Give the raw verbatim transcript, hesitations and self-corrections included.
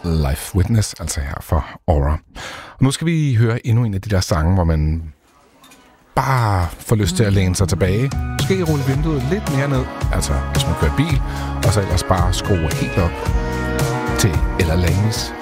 Life Witness, altså her for Aura. Og nu skal vi høre endnu en af de der sange, hvor man bare får lyst til at læne sig tilbage. Måske rulle vinduet lidt mere ned, altså hvis man kører bil, og så ellers bare skrue helt op til Ella Lange's